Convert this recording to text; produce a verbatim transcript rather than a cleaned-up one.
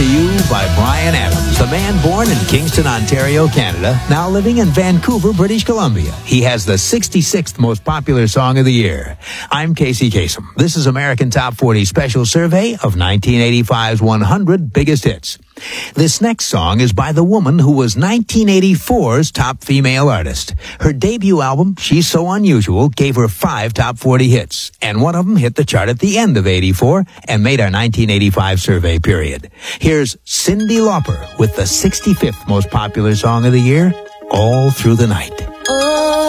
to You by Bryan Adams, the man born in Kingston, Ontario, Canada, now living in Vancouver, British Columbia. He has the sixty-sixth most popular song of the year. I'm Casey Kasem. This is American Top forty Special Survey of nineteen eighty-five's one hundred Biggest Hits. This next song is by the woman who was nineteen eighty-four's top female artist. Her debut album, She's So Unusual, gave her five top forty hits, and one of them hit the chart at the end of eighty-four and made our nineteen eighty-five survey period. Here's Cyndi Lauper with the sixty-fifth most popular song of the year, All Through the Night. Oh.